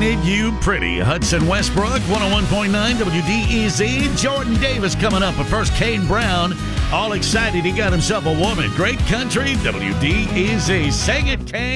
Ain't It You Pretty? Hudson Westbrook, 101.9 WDEZ. Jordan Davis coming up, but first Kane Brown. All excited he got himself a woman. Great country, WDEZ. Sing it, Kane.